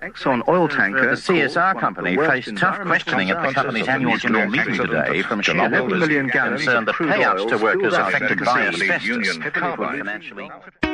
Exxon oil tanker. The CSR company faced tough questioning at the company's annual general meeting today from shareholders concerned that payouts to workers affected by asbestos could be financially...